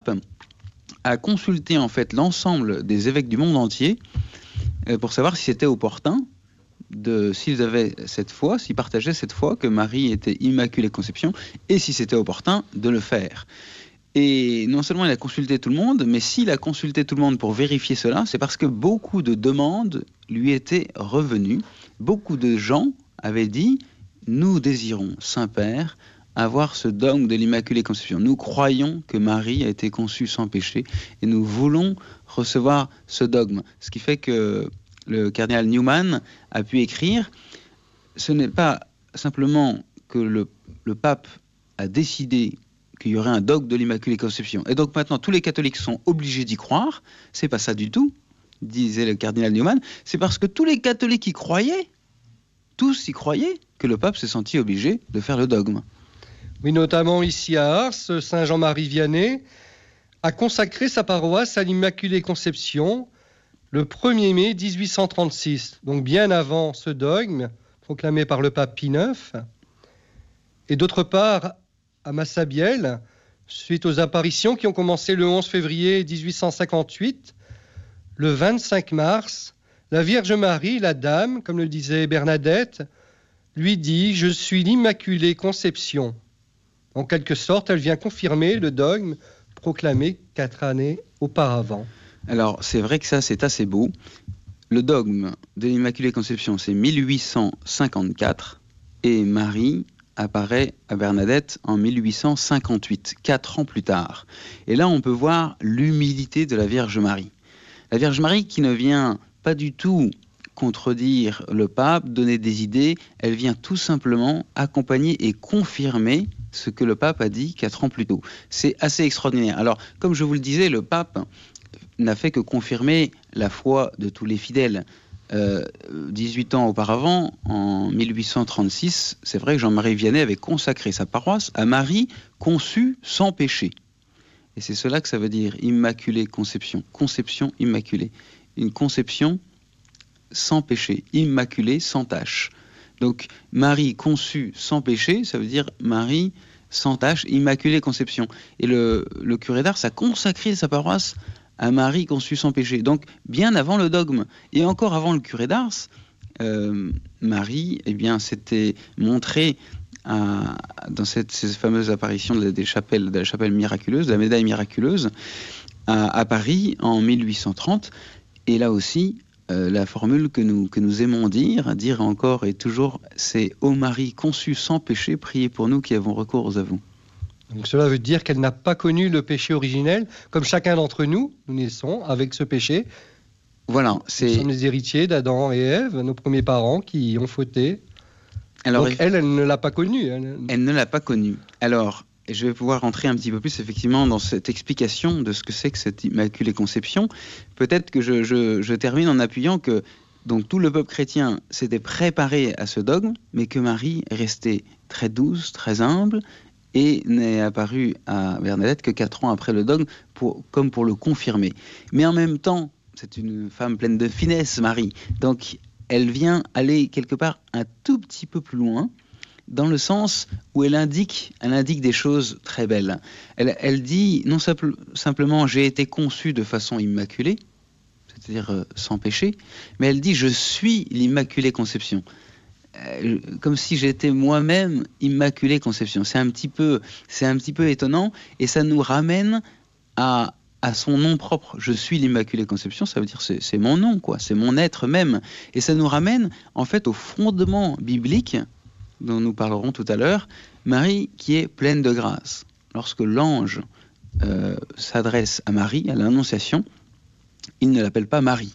pape a consulté en fait l'ensemble des évêques du monde entier pour savoir si c'était opportun, s'ils avaient cette foi, s'ils partageaient cette foi que Marie était Immaculée Conception, et si c'était opportun de le faire. Et non seulement il a consulté tout le monde, mais s'il a consulté tout le monde pour vérifier cela, c'est parce que beaucoup de demandes lui étaient revenues. Beaucoup de gens avaient dit « Nous désirons, Saint-Père, avoir ce dogme de l'Immaculée Conception. Nous croyons que Marie a été conçue sans péché et nous voulons recevoir ce dogme. » Ce qui fait que le cardinal Newman a pu écrire « Ce n'est pas simplement que le pape a décidé qu'il y aurait un dogme de l'Immaculée Conception. Et donc maintenant, tous les catholiques sont obligés d'y croire. C'est pas ça du tout, disait le cardinal Newman. C'est parce que tous les catholiques y croyaient, tous y croyaient, que le pape s'est senti obligé de faire le dogme. » Oui, notamment ici à Ars, Saint Jean-Marie Vianney a consacré sa paroisse à l'Immaculée Conception le 1er mai 1836, donc bien avant ce dogme proclamé par le pape Pie IX. Et d'autre part, à Massabielle, suite aux apparitions qui ont commencé le 11 février 1858, le 25 mars, la Vierge Marie, la Dame, comme le disait Bernadette, lui dit « Je suis l'Immaculée Conception ». En quelque sorte, elle vient confirmer le dogme proclamé 4 années auparavant. Alors, c'est vrai que ça, c'est assez beau. Le dogme de l'Immaculée Conception, c'est 1854, et Marie apparaît à Bernadette en 1858, 4 ans plus tard. Et là, on peut voir l'humilité de la Vierge Marie. La Vierge Marie qui ne vient pas du tout contredire le pape, donner des idées, elle vient tout simplement accompagner et confirmer ce que le pape a dit 4 ans plus tôt. C'est assez extraordinaire. Alors, comme je vous le disais, le pape n'a fait que confirmer la foi de tous les fidèles. 18 ans auparavant, en 1836, c'est vrai que Jean-Marie Vianney avait consacré sa paroisse à Marie conçue sans péché. Et c'est cela que ça veut dire, Immaculée Conception, conception immaculée. Une conception sans péché, immaculée, sans tache. Donc, Marie conçue sans péché, ça veut dire Marie sans tache, Immaculée Conception. Et le curé d'Ars a consacré sa paroisse à Marie conçue sans péché. Donc, bien avant le dogme. Et encore avant le curé d'Ars, Marie, eh bien, s'était montrée dans ces fameuses apparitions de la chapelle miraculeuse, de la médaille miraculeuse, à Paris en 1830. Et là aussi, la formule que nous aimons dire encore et toujours, c'est « Ô Marie conçue sans péché, priez pour nous qui avons recours à vous ». Donc cela veut dire qu'elle n'a pas connu le péché originel, comme chacun d'entre nous, nous naissons avec ce péché. Voilà, nous sommes les héritiers d'Adam et Ève, nos premiers parents qui ont fauté. Alors, donc elle ne l'a pas connu. Elle ne l'a pas connu. Alors, je vais pouvoir rentrer un petit peu plus effectivement dans cette explication de ce que c'est que cette Immaculée Conception. Peut-être que je termine en appuyant que donc, tout le peuple chrétien s'était préparé à ce dogme, mais que Marie est restée très douce, très humble, et n'est apparue à Bernadette que 4 ans après le dogme, comme pour le confirmer. Mais en même temps, c'est une femme pleine de finesse, Marie. Donc, elle vient aller quelque part un tout petit peu plus loin, dans le sens où elle indique des choses très belles. Elle dit non simplement « j'ai été conçue de façon immaculée », c'est-à-dire sans péché, mais elle dit « je suis l'Immaculée Conception ». Comme si j'étais moi-même Immaculée Conception. C'est un petit peu étonnant, et ça nous ramène à son nom propre. Je suis l'Immaculée Conception, ça veut dire c'est mon nom, quoi, c'est mon être même. Et ça nous ramène en fait au fondement biblique dont nous parlerons tout à l'heure, Marie qui est pleine de grâce. Lorsque l'ange s'adresse à Marie, à l'Annonciation, il ne l'appelle pas Marie.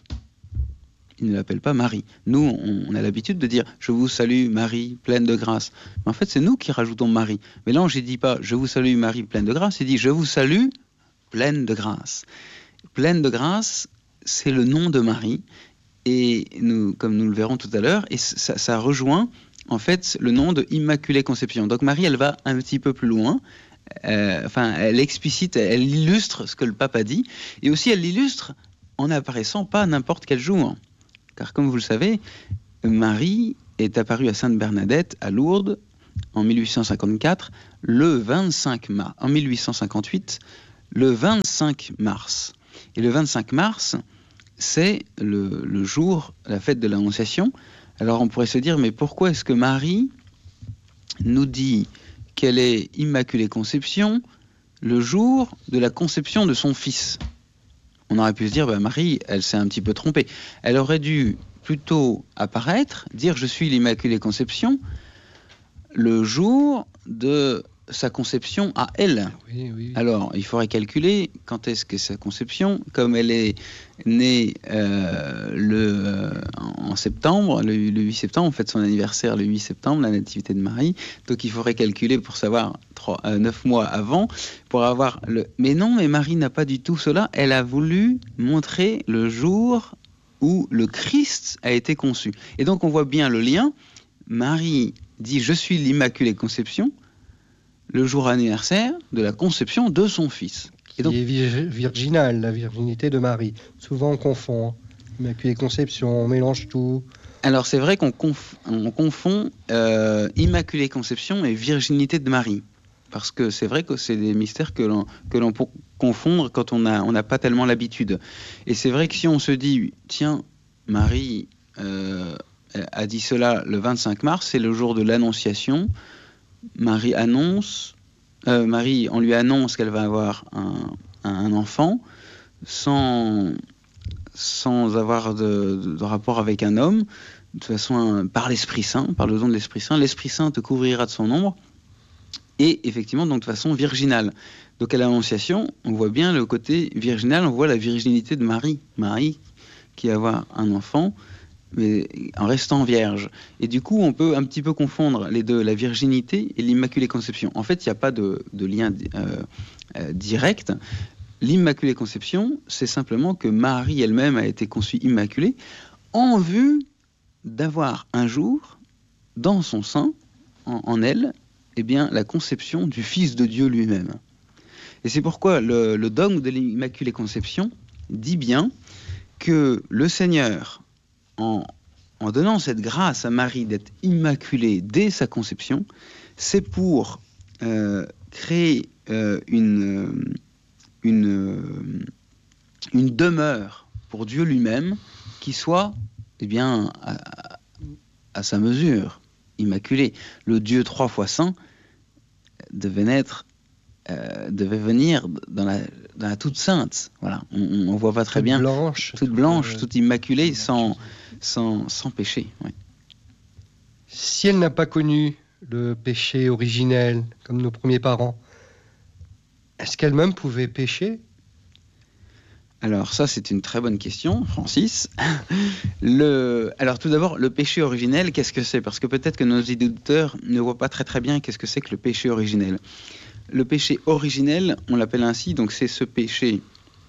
Il ne l'appelle pas Marie. Nous, on a l'habitude de dire « Je vous salue Marie, pleine de grâce ». Mais en fait, c'est nous qui rajoutons Marie. Mais l'ange, il ne dit pas « Je vous salue Marie, pleine de grâce », il dit « Je vous salue, pleine de grâce ». Pleine de grâce, c'est le nom de Marie. Et nous, comme nous le verrons tout à l'heure, et ça rejoint en fait le nom de Immaculée Conception. Donc Marie, elle va un petit peu plus loin. Elle explicite, elle illustre ce que le pape a dit. Et aussi, elle l'illustre en n'apparaissant pas n'importe quel jour. Car comme vous le savez, Marie est apparue à Sainte-Bernadette, à Lourdes, en 1854, le 25 mars. En 1858, le 25 mars. Et le 25 mars, c'est le jour, la fête de l'Annonciation. Alors on pourrait se dire, mais pourquoi est-ce que Marie nous dit qu'elle est Immaculée Conception le jour de la conception de son fils? On aurait pu se dire, Marie, elle s'est un petit peu trompée. Elle aurait dû plutôt apparaître, dire je suis l'Immaculée Conception le jour de sa conception à elle. Oui. Alors, il faudrait calculer quand est-ce que sa conception, comme elle est née en septembre, le 8 septembre, on fête son anniversaire le 8 septembre, la nativité de Marie, donc il faudrait calculer pour savoir 9 mois avant, pour avoir le... Mais non, mais Marie n'a pas du tout cela, elle a voulu montrer le jour où le Christ a été conçu. Et donc on voit bien le lien, Marie dit « Je suis l'Immaculée Conception », le jour anniversaire de la conception de son fils. Et donc, qui est virginale, la virginité de Marie. Souvent on confond, Immaculée Conception, on mélange tout. Alors c'est vrai qu'on confond Immaculée Conception et virginité de Marie. Parce que c'est vrai que c'est des mystères que l'on peut confondre quand on n'a pas tellement l'habitude. Et c'est vrai que si on se dit, tiens, Marie a dit cela le 25 mars, c'est le jour de l'Annonciation, Marie, on lui annonce qu'elle va avoir un enfant sans avoir de rapport avec un homme, de toute façon par l'Esprit Saint, par le don de l'Esprit Saint. L'Esprit Saint te couvrira de son ombre, et effectivement donc de façon virginale. Donc à l'Annonciation, on voit bien le côté virginal, on voit la virginité de Marie. Marie qui va avoir un enfant, mais en restant vierge. Et du coup, on peut un petit peu confondre les deux, la virginité et l'Immaculée Conception. En fait, il n'y a pas de lien direct. L'Immaculée Conception, c'est simplement que Marie elle-même a été conçue immaculée en vue d'avoir un jour, dans son sein, en elle, la conception du Fils de Dieu lui-même. Et c'est pourquoi le dogme de l'Immaculée Conception dit bien que le Seigneur, en donnant cette grâce à Marie d'être immaculée dès sa conception, c'est pour créer une demeure pour Dieu lui-même qui soit à sa mesure, immaculée. Le Dieu 3 fois saint devait venir dans la toute sainte. Voilà, on voit pas très bien. Toute blanche, toute immaculée, sans péché. Oui. Si elle n'a pas connu le péché originel, comme nos premiers parents, est-ce qu'elle-même pouvait pécher ? Alors ça, c'est une très bonne question, Francis. Alors tout d'abord, le péché originel, qu'est-ce que c'est ? Parce que peut-être que nos auditeurs ne voient pas très très bien qu'est-ce que c'est que le péché originel. Le péché originel, on l'appelle ainsi, donc c'est ce péché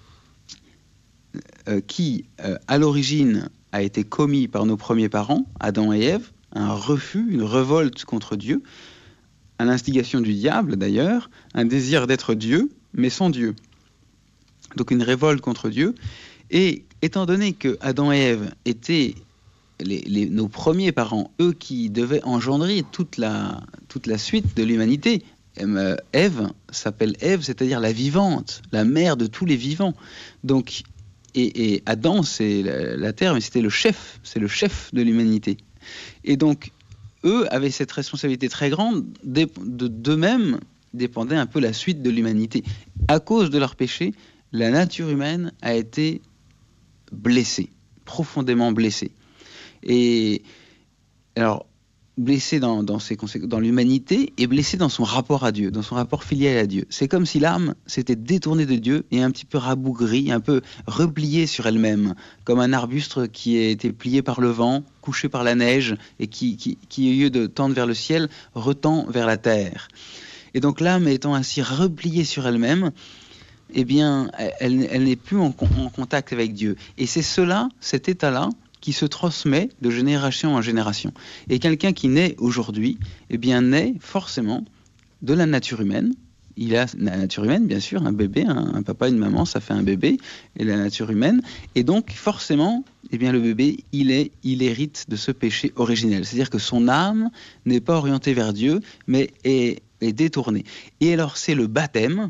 qui, à l'origine, a été commis par nos premiers parents, Adam et Ève, un refus, une révolte contre Dieu, à l'instigation du diable d'ailleurs, un désir d'être Dieu, mais sans Dieu. Donc une révolte contre Dieu. Et étant donné que Adam et Ève étaient nos premiers parents, eux qui devaient engendrer toute la suite de l'humanité, Ève s'appelle Ève, c'est-à-dire la vivante, la mère de tous les vivants. Donc, et Adam, c'est la terre, mais c'était c'est le chef de l'humanité. Et donc, eux avaient cette responsabilité très grande, d'eux-mêmes dépendait un peu la suite de l'humanité. À cause de leur péché, la nature humaine a été blessée, profondément blessée. Et alors, blessée dans l'humanité et blessée dans son rapport à Dieu, dans son rapport filial à Dieu. C'est comme si l'âme s'était détournée de Dieu et un petit peu rabougrie, un peu repliée sur elle-même, comme un arbuste qui a été plié par le vent, couché par la neige et qui au lieu de tendre vers le ciel, retend vers la terre. Et donc l'âme étant ainsi repliée sur elle-même, eh bien, elle n'est plus en contact avec Dieu. Et c'est cet état-là, qui se transmet de génération en génération. Et quelqu'un qui naît aujourd'hui, eh bien, naît forcément de la nature humaine. Il a la nature humaine, bien sûr, un bébé, un papa, une maman, ça fait un bébé, et la nature humaine. Et donc, forcément, eh bien, le bébé, il hérite de ce péché originel. C'est-à-dire que son âme n'est pas orientée vers Dieu, mais est détournée. Et alors, c'est le baptême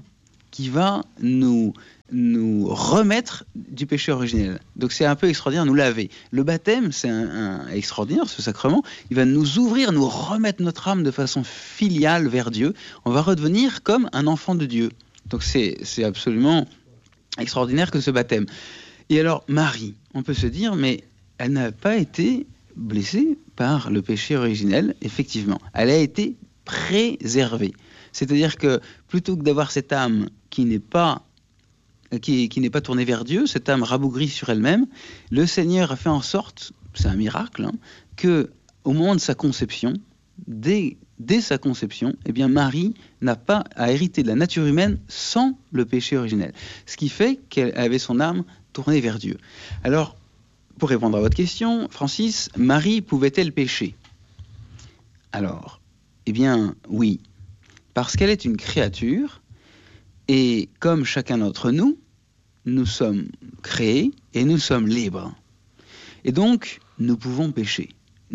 qui va nous remettre du péché originel. Donc c'est un peu extraordinaire, nous laver. Le baptême, c'est extraordinaire, ce sacrement. Il va nous ouvrir, nous remettre notre âme de façon filiale vers Dieu. On va redevenir comme un enfant de Dieu. Donc c'est absolument extraordinaire que ce baptême. Et alors Marie, on peut se dire, mais elle n'a pas été blessée par le péché originel, effectivement. Elle a été préservée. C'est-à-dire que plutôt que d'avoir cette âme qui n'est pas tournée vers Dieu, cette âme rabougrie sur elle-même, le Seigneur a fait en sorte, c'est un miracle, que au moment de sa conception, dès sa conception, eh bien Marie n'a pas à hériter de la nature humaine sans le péché originel. Ce qui fait qu'elle avait son âme tournée vers Dieu. Alors, pour répondre à votre question, Francis, Marie pouvait-elle pécher ? Alors, eh bien, oui. Parce qu'elle est une créature, et comme chacun d'entre nous, nous sommes créés et nous sommes libres. Et donc, nous pouvons pécher.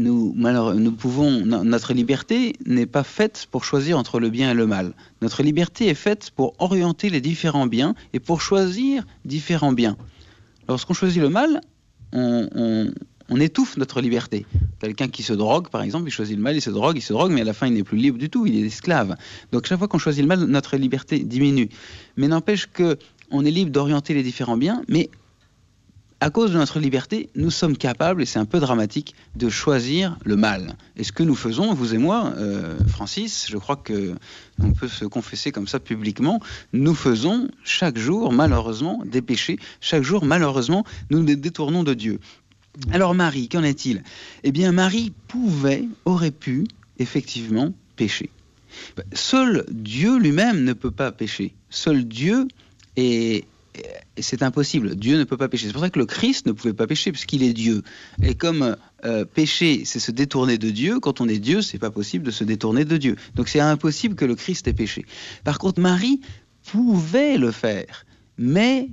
Notre liberté n'est pas faite pour choisir entre le bien et le mal. Notre liberté est faite pour orienter les différents biens et pour choisir différents biens. Lorsqu'on choisit le mal, on étouffe notre liberté. Quelqu'un qui se drogue, par exemple, il choisit le mal, il se drogue, mais à la fin, il n'est plus libre du tout, il est esclave. Donc, chaque fois qu'on choisit le mal, notre liberté diminue. Mais n'empêche qu'on est libre d'orienter les différents biens, mais à cause de notre liberté, nous sommes capables, et c'est un peu dramatique, de choisir le mal. Et ce que nous faisons, vous et moi, Francis, je crois qu'on peut se confesser comme ça publiquement, nous faisons chaque jour, malheureusement, des péchés. Chaque jour, malheureusement, nous nous détournons de Dieu. Alors Marie, qu'en est-il ? Eh bien, Marie aurait pu, effectivement, pécher. Seul Dieu lui-même ne peut pas pécher. Seul Dieu est... Et c'est impossible, Dieu ne peut pas pécher. C'est pour ça que le Christ ne pouvait pas pécher, puisqu'il est Dieu. Et comme pécher, c'est se détourner de Dieu, quand on est Dieu, c'est pas possible de se détourner de Dieu. Donc c'est impossible que le Christ ait péché. Par contre, Marie pouvait le faire, mais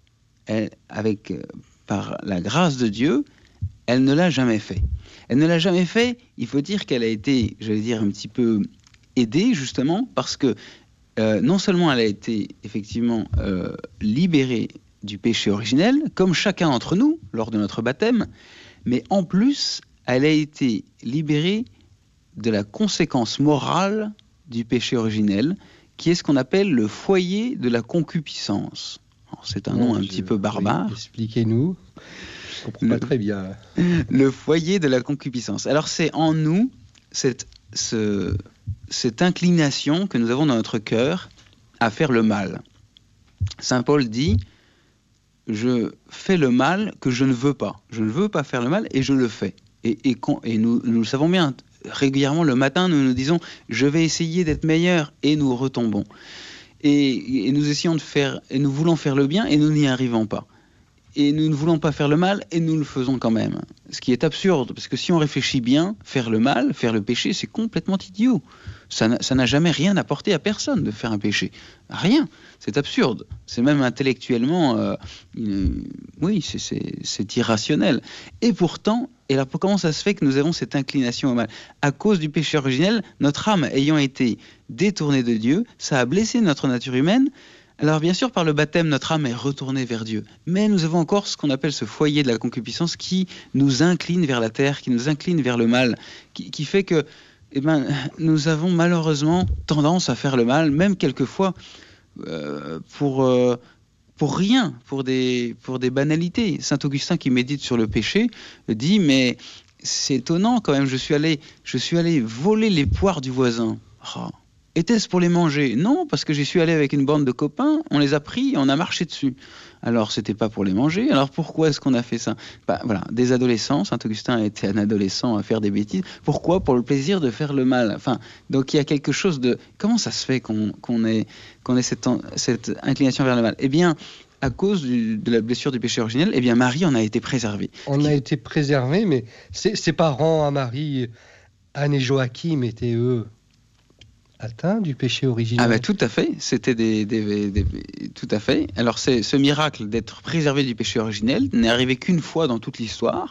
par la grâce de Dieu, elle ne l'a jamais fait. Elle ne l'a jamais fait, il faut dire qu'elle a été, j'allais dire, un petit peu aidée, justement, parce que non seulement elle a été effectivement libérée du péché originel, comme chacun d'entre nous lors de notre baptême, mais en plus, elle a été libérée de la conséquence morale du péché originel, qui est ce qu'on appelle le foyer de la concupiscence. Alors, c'est un nom un petit peu barbare. Oui, expliquez-nous, je ne comprends pas très bien. Le foyer de la concupiscence. Alors c'est en nous cette inclination que nous avons dans notre cœur à faire le mal. Saint Paul dit « Je fais le mal que je ne veux pas. Je ne veux pas faire le mal et je le fais. » Et nous le savons bien, régulièrement le matin, nous nous disons « Je vais essayer d'être meilleur » et nous retombons. Et nous essayons de faire, et nous voulons faire le bien et nous n'y arrivons pas. Et nous ne voulons pas faire le mal et nous le faisons quand même. Ce qui est absurde, parce que si on réfléchit bien, faire le mal, faire le péché, c'est complètement idiot. Ça n'a jamais rien apporté à personne de faire un péché. Rien. C'est absurde. C'est même intellectuellement... oui, c'est irrationnel. Et pourtant, alors comment ça se fait que nous avons cette inclination au mal ? À cause du péché originel, notre âme ayant été détournée de Dieu, ça a blessé notre nature humaine. Alors bien sûr, par le baptême, notre âme est retournée vers Dieu. Mais nous avons encore ce qu'on appelle ce foyer de la concupiscence qui nous incline vers la terre, qui nous incline vers le mal, qui fait que nous avons malheureusement tendance à faire le mal, même quelquefois pour rien, pour des banalités. Saint Augustin, qui médite sur le péché, dit « Mais c'est étonnant quand même, je suis allé voler les poires du voisin. Oh. Était-ce pour les manger ? Non, parce que j'y suis allé avec une bande de copains, on les a pris et on a marché dessus. Alors, c'était pas pour les manger, alors pourquoi est-ce qu'on a fait ça ? Voilà, des adolescents, Saint-Augustin était un adolescent à faire des bêtises. Pourquoi ? Pour le plaisir de faire le mal. Enfin, donc il y a quelque chose de... Comment ça se fait qu'on ait cette inclination vers le mal ? Eh bien, à cause de la blessure du péché originel, eh bien, Marie en a été préservée. On a été préservés, mais ses parents à Marie, Anne et Joachim, étaient eux atteints du péché originel. Ah ben tout à fait, c'était tout à fait. Alors ce miracle d'être préservé du péché originel n'est arrivé qu'une fois dans toute l'histoire,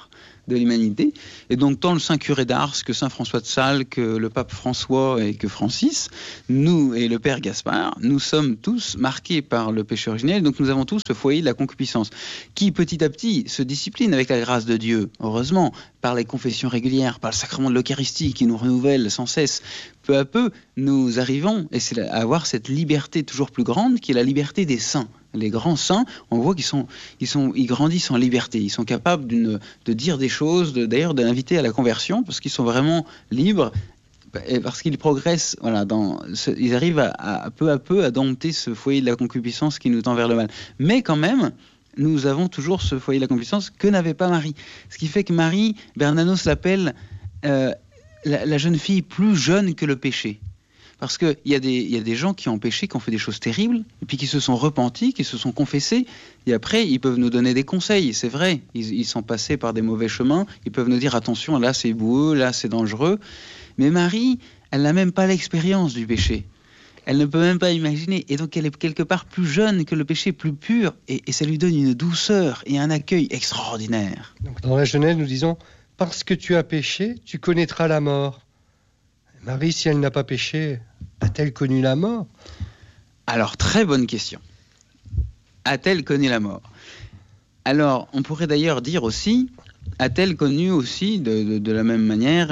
de l'humanité. Et donc, tant le Saint Curé d'Ars que Saint François de Sales, que le pape François et que Francis, nous et le Père Gaspard, nous sommes tous marqués par le péché originel. Donc, nous avons tous le foyer de la concupiscence, qui petit à petit se discipline avec la grâce de Dieu, heureusement, par les confessions régulières, par le sacrement de l'Eucharistie qui nous renouvelle sans cesse. Peu à peu, nous arrivons à avoir cette liberté toujours plus grande, qui est la liberté des saints. Les grands saints, on voit qu'ils grandissent en liberté. Ils sont capables de dire des choses, d'ailleurs d'inviter à la conversion, parce qu'ils sont vraiment libres, et parce qu'ils progressent. Voilà, ils arrivent à peu à dompter ce foyer de la concupiscence qui nous tend vers le mal. Mais quand même, nous avons toujours ce foyer de la concupiscence que n'avait pas Marie. Ce qui fait que Marie, Bernanos l'appelle la jeune fille plus jeune que le péché. Parce qu'il y a des gens qui ont péché, qui ont fait des choses terribles, et puis qui se sont repentis, qui se sont confessés, et après, ils peuvent nous donner des conseils, c'est vrai. Ils sont passés par des mauvais chemins, ils peuvent nous dire, attention, là c'est boueux, là c'est dangereux. Mais Marie, elle n'a même pas l'expérience du péché. Elle ne peut même pas imaginer, et donc elle est quelque part plus jeune que le péché, plus pur, et ça lui donne une douceur et un accueil extraordinaire. Donc dans la Genèse, nous disons, parce que tu as péché, tu connaîtras la mort. Marie, si elle n'a pas péché, a-t-elle connu la mort ? Alors, très bonne question. A-t-elle connu la mort ? Alors, on pourrait d'ailleurs dire aussi, a-t-elle connu aussi, de la même manière,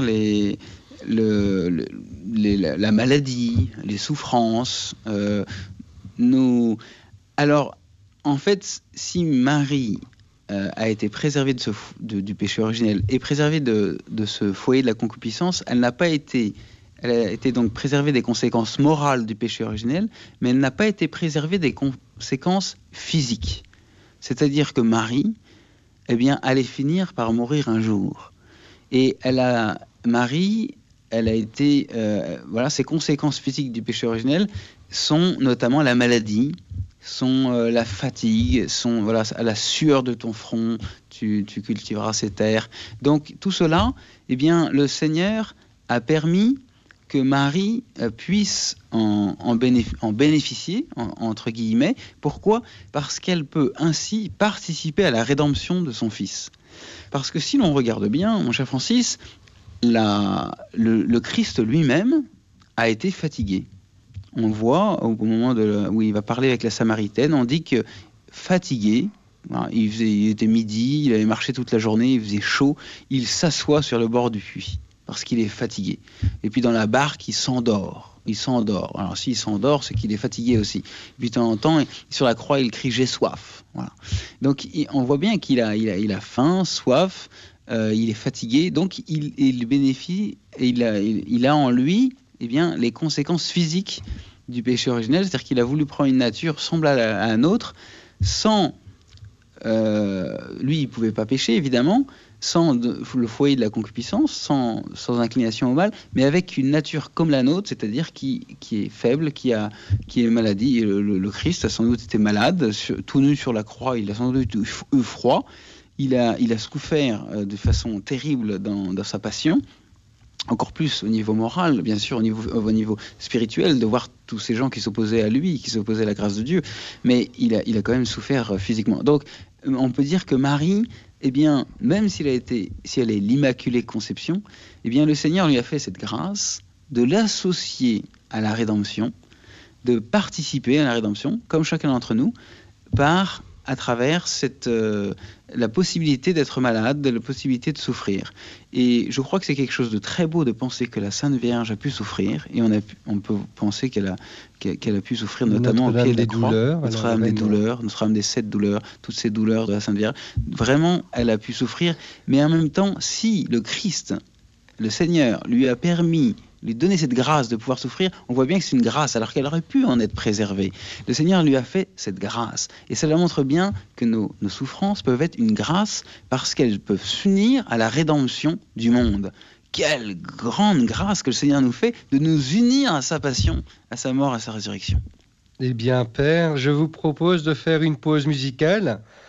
la maladie, les souffrances Alors, en fait, si Marie a été préservée du péché originel et préservée de ce foyer de la concupiscence, elle a été donc préservée des conséquences morales du péché originel, mais elle n'a pas été préservée des conséquences physiques. C'est-à-dire que Marie, allait finir par mourir un jour. Et Marie, elle a été... ses conséquences physiques du péché originel sont notamment la maladie, sont la fatigue, sont la sueur de ton front, tu cultiveras ces terres. Donc tout cela, le Seigneur a permis que Marie puisse en bénéficier, entre guillemets. Pourquoi ? Parce qu'elle peut ainsi participer à la rédemption de son Fils. Parce que si l'on regarde bien, mon cher Francis, le Christ lui-même a été fatigué. On voit, au moment où il va parler avec la Samaritaine, on dit que fatigué, il était midi, il avait marché toute la journée, il faisait chaud, il s'assoit sur le bord du puits. Parce qu'il est fatigué. Et puis dans la barque, il s'endort. Alors s'il s'endort, c'est qu'il est fatigué aussi. Et puis de temps en temps, sur la croix, il crie « j'ai soif ». Voilà. Donc on voit bien qu'il a faim, soif, il est fatigué. Donc il bénéficie, et il a en lui les conséquences physiques du péché originel. C'est-à-dire qu'il a voulu prendre une nature semblable à un autre, sans... lui, il ne pouvait pas pécher, évidemment, sans le foyer de la concupiscence, sans inclination au mal, mais avec une nature comme la nôtre, c'est-à-dire qui est faible, qui est maladie. Et le Christ a sans doute été malade, tout nu sur la croix, il a sans doute eu froid, il a souffert de façon terrible dans sa passion, encore plus au niveau moral, bien sûr, au niveau spirituel, de voir tous ces gens qui s'opposaient à lui, qui s'opposaient à la grâce de Dieu, mais il a quand même souffert physiquement. Donc, on peut dire que Marie, même si elle est l'Immaculée Conception, le Seigneur lui a fait cette grâce de l'associer à la rédemption, de participer à la rédemption, comme chacun d'entre nous, à travers la possibilité d'être malade, la possibilité de souffrir. Et je crois que c'est quelque chose de très beau de penser que la Sainte Vierge a pu souffrir, et on peut penser qu'elle a pu souffrir notamment au pied des croix, Notre-Dame des douleurs, Notre-Dame des 7 douleurs, toutes ces douleurs de la Sainte Vierge. Vraiment, elle a pu souffrir, mais en même temps, si le Christ, le Seigneur, lui a permis, lui donner cette grâce de pouvoir souffrir, on voit bien que c'est une grâce, alors qu'elle aurait pu en être préservée. Le Seigneur lui a fait cette grâce. Et cela montre bien que nos souffrances peuvent être une grâce parce qu'elles peuvent s'unir à la rédemption du monde. Quelle grande grâce que le Seigneur nous fait de nous unir à sa passion, à sa mort, à sa résurrection. Eh bien, Père, je vous propose de faire une pause musicale